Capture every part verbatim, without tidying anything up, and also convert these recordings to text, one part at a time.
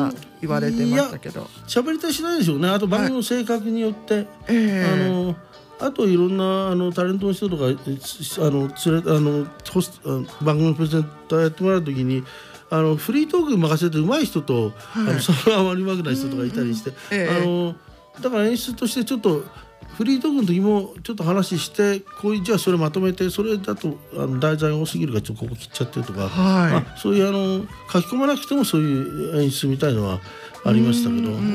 は言われてましたけど、 喋りたりしないでしょうね。あと番組の性格によって、はい、 えー、 あのあといろんなあのタレントの人とかあの連れあのホスあの番組のプレゼンターやってもらうときにあのフリートークに任せて上手い人と、はい、あのそのあまり上手くない人とかいたりして、うんうん、えー、あのだから演出としてちょっとフリートークの時もちょっと話してこういうじゃあそれまとめてそれだとあの題材多すぎるからちょっとここ切っちゃってとか、はい、あそういうあの書き込まなくてもそういう演出みたいのはありましたけど、うんうん、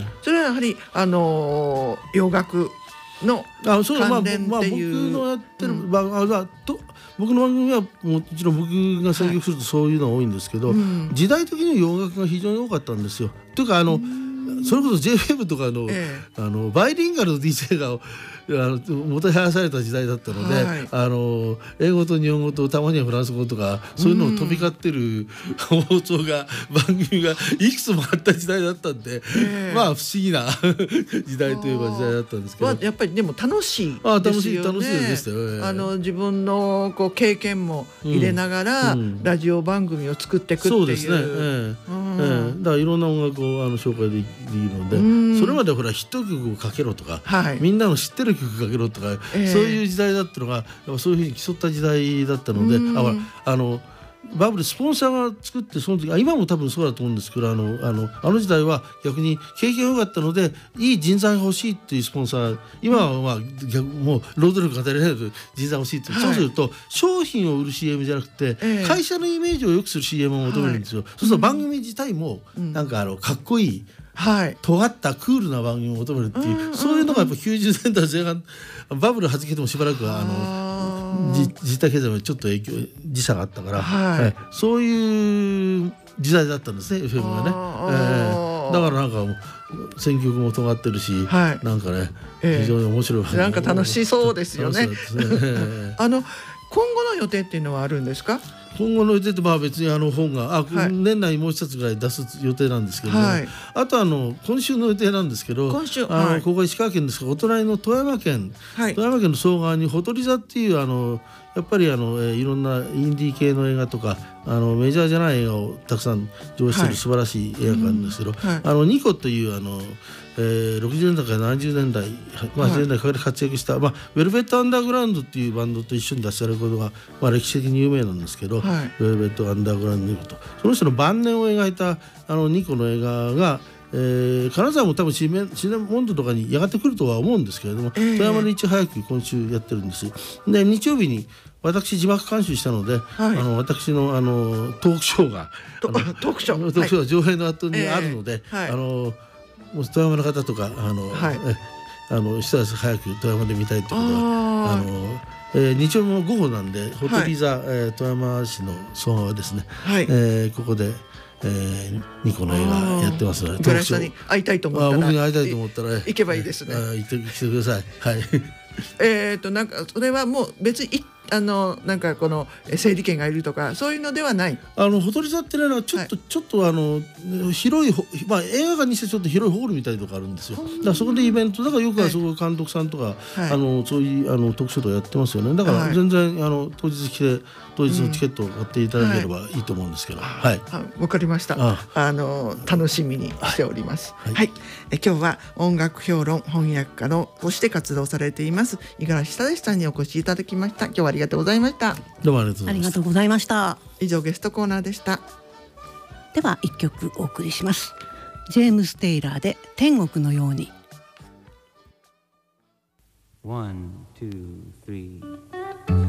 それはやはりあの洋楽の関連っていう、 まあ、僕のやってる、うんまあ、と僕の番組はもちろん僕が選曲するとそういうのが多いんですけど、はい、時代的に洋楽が非常に多かったんですよ。というかあのそれこそ ジェイエフエム とか の,、ええ、あのバイリンガルの ディージェー があのもてはやされた時代だったので、はい、あの英語と日本語とたまにはフランス語とかそういうのを飛び交ってる、うん、放送が番組がいくつもあった時代だったんで、えー、まあ不思議な時代といえば時代だったんですけど、 まあ、やっぱりでも楽しいですよね。 あ楽しい楽しいでしたよ、えー、 あの自分のこう経験も入れながら、うん、ラジオ番組を作っていくっていう。そうですね、えーうんえー、だからいろんな音楽をあの紹介できるので、うん、それまでほらヒット曲をかけろとか、はい、みんなの知ってる曲かけろとか、えー、そういう時代だったのがそういうふうに競った時代だったので、うん、ああのバブルスポンサーが作ってその時あ今も多分そうだと思うんですけどあのあのあの時代は逆に経験が良かったのでいい人材が欲しいっていうスポンサー今は、まあ、逆もう労働力が足りないので人材が欲しいって、はい、そうすると商品を売る シーエム じゃなくて、えー、会社のイメージを良くする シーエム を求めるんですよ、はい、そうすると番組自体もなんかあのかっこいい、はい、尖ったクールな番組を求めるっていう、うん、そういうのがやっぱきゅうじゅうねんだいぜん半バブルはじけてもしばらくはあの実体経済もちょっと影響時差があったから、はいはい、そういう時代だったんですね エフエム がね、えー、だからなんかもう選曲も尖ってるし、はい、なんかね、えー、非常に面白いなんか楽しそうですよね。あの今後の予定っていうのはあるんですか？ 今後の予定ってまあ別にあの本があ、はい、年内もう一冊ぐらい出す予定なんですけど、ね、はい、あとあの今週の予定なんですけど今週、あの、はい、ここは石川県ですがお隣の富山県、はい、富山県の総側にほとり座っていうあのやっぱりあの、えー、いろんなインディー系の映画とかあのメジャーじゃない映画をたくさん上映している素晴らしい映画館なんですけど、はい、あのニコというあの、えー、ろくじゅうねんだいからななじゅうねんだい、まあ、はちじゅうねんだいかけて活躍した、まあ、ウェルベット・アンダーグラウンドっていうバンドと一緒に出したレコードが、まあ、歴史的に有名なんですけど、はい、ウェルベット・アンダーグラウンドニコとその人の晩年を描いたあのニコの映画がえー、金沢も多分シネモンドとかにやがて来るとは思うんですけれども、えー、富山でいち早く今週やってるんです。で日曜日に私字幕監修したので、はい、あの私のあのトークショーがトークショートークショーが上映の後にあるので、えーはい、あのもし富山の方とかあの、はい、えあの一足早く富山で見たいってことはあの、えー、日曜の午後なんでホテル座、はいえー、富山市の総合ですね、はいえー、ここでえー、ニコの映画やってますので五十嵐さんに会いたいと思ったら僕に会いたいと思ったら行けばいいですね。 行ってきてください。はいえっとなんかそれはもう別にあのなんかこの整理券がいるとかそういうのではない。 あのほとり座っていうのはちょっと、はい、ちょっとあの広い、まあ、映画館にしてちょっと広いホールみたいなとこあるんですよ。だからそこでイベントだからよくはそこ監督さんとか、はい、あのそういうあの特集とかやってますよね。だから全然、はい、あの当日来て当日のチケットを買っていただければいいと思うんですけど、うん、はい。 わ、はい、かりました。ああの楽しみにしております。はい。はい、え今日は音楽評論翻訳家のとして活動されています五十嵐忠さんにお越しいただきました。今日はありがとうございました。 どうもありがとうございました。 ありがとうございました。 以上ゲストコーナーでした。 では一曲お送りします。ジェームス・テイラーで天国のように。 ワン、ツー、スリー